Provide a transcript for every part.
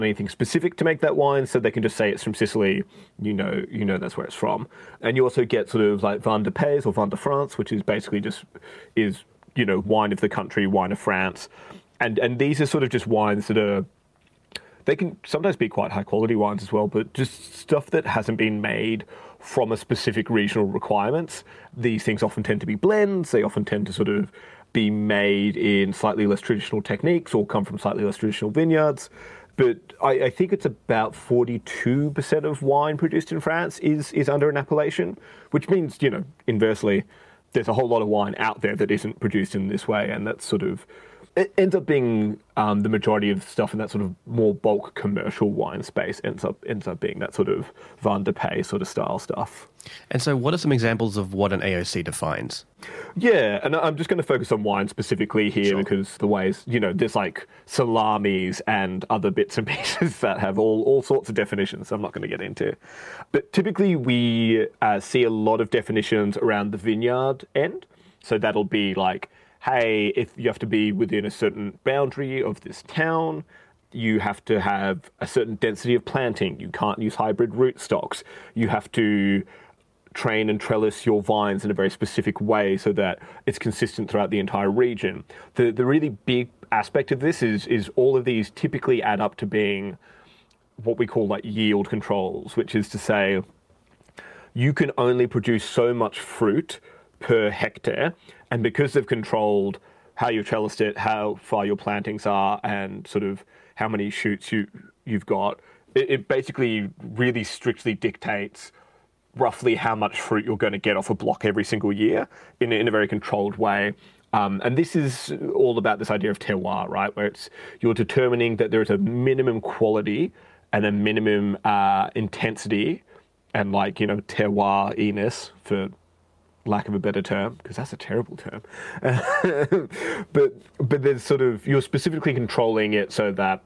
anything specific to make that wine, so they can just say it's from Sicily. You know that's where it's from. And you also get sort of like Vin de Pays or Vin de France, which is basically just wine of the country, wine of France. And these are sort of just wines that are, they can sometimes be quite high quality wines as well, but just stuff that hasn't been made from a specific regional requirements. These things often tend to be blends. They often tend to sort of be made in slightly less traditional techniques or come from slightly less traditional vineyards. But I think it's about 42% of wine produced in France is under an appellation, which means, inversely, there's a whole lot of wine out there that isn't produced in this way, and that's sort of, it ends up being the majority of stuff in that sort of more bulk commercial wine space ends up being that sort of Vin de Pays sort of style stuff. And so what are some examples of what an AOC defines? Yeah, and I'm just going to focus on wine specifically here because the ways, there's like salamis and other bits and pieces that have all sorts of definitions I'm not going to get into. But typically we see a lot of definitions around the vineyard end. So that'll be like, hey, if you have to be within a certain boundary of this town, you have to have a certain density of planting. You can't use hybrid rootstocks. You have to train and trellis your vines in a very specific way so that it's consistent throughout the entire region. The really big aspect of this is all of these typically add up to being what we call like yield controls, which is to say you can only produce so much fruit per hectare, and because they've controlled how you've trellised it, how far your plantings are, and sort of how many shoots you've got, it basically really strictly dictates roughly how much fruit you're going to get off a block every single year in a very controlled way. And this is all about this idea of terroir, right? Where you're determining that there is a minimum quality and a minimum intensity and terroir-iness for lack of a better term, because that's a terrible term. but there's sort of, you're specifically controlling it so that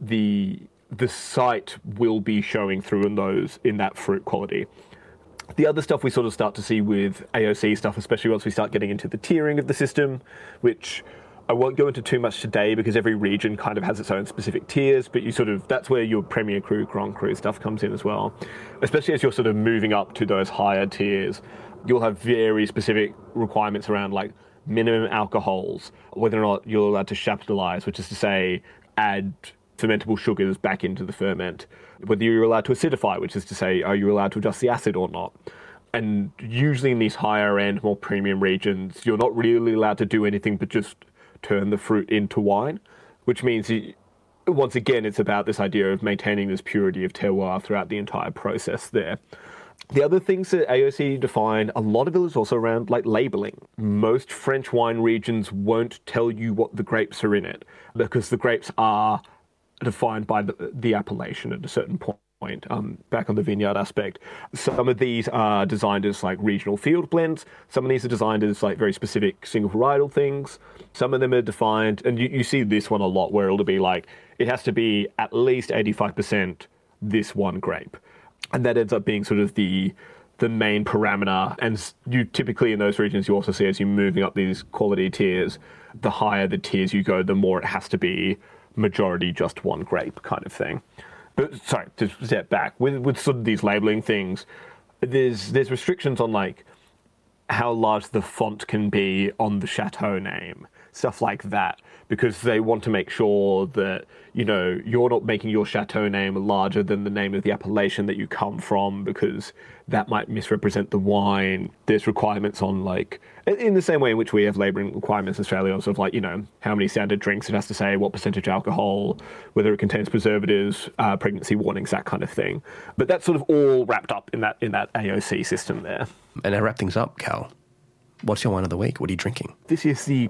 the site will be showing through in that fruit quality. The other stuff we sort of start to see with AOC stuff, especially once we start getting into the tiering of the system, which I won't go into too much today because every region kind of has its own specific tiers, but that's where your Premier Cru, Grand Cru stuff comes in as well. Especially as you're sort of moving up to those higher tiers, you'll have very specific requirements around like minimum alcohols, whether or not you're allowed to chaptalize, which is to say add fermentable sugars back into the ferment, whether you're allowed to acidify, which is to say are you allowed to adjust the acid or not. And usually in these higher end, more premium regions, you're not really allowed to do anything but just turn the fruit into wine, which means once again it's about this idea of maintaining this purity of terroir throughout the entire process there. The other things that AOC define, a lot of it is also around like labeling. Most French wine regions won't tell you what the grapes are in it because the grapes are defined by the appellation at a certain point. Back on the vineyard aspect, some of these are designed as like regional field blends. Some of these are designed as like very specific single varietal things. Some of them are defined, and you see this one a lot, where it'll be like it has to be at least 85% this one grape. And that ends up being sort of the main parameter. And you typically in those regions, you also see as you're moving up these quality tiers, the higher the tiers you go, the more it has to be majority just one grape kind of thing. But sorry, to step back, with sort of these labeling things, there's restrictions on like how large the font can be on the chateau name, stuff like that, because they want to make sure that, you're not making your chateau name larger than the name of the appellation that you come from, because that might misrepresent the wine. There's requirements on like, in the same way in which we have labelling requirements in Australia, of like, how many standard drinks it has to say, what percentage alcohol, whether it contains preservatives, pregnancy warnings, that kind of thing. But that's sort of all wrapped up in that AOC system there. And to wrap things up, Cal, what's your wine of the week? What are you drinking? This is the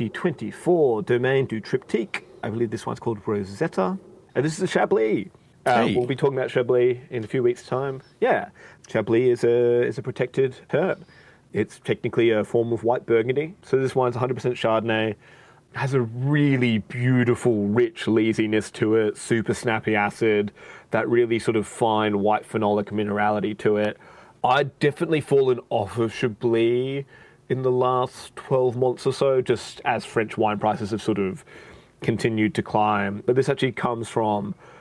2024 Domaine du Triptyque. I believe this one's called Rosetta. And this is a Chablis. Hey. We'll be talking about Chablis in a few weeks' time. Yeah, Chablis is a protected herb. It's technically a form of white Burgundy. So this wine's 100% Chardonnay. Has a really beautiful, rich leesiness to it, super snappy acid, that really sort of fine white phenolic minerality to it. I'd definitely fallen off of Chablis in the last 12 months or so, just as French wine prices have sort of continued to climb. But this actually comes from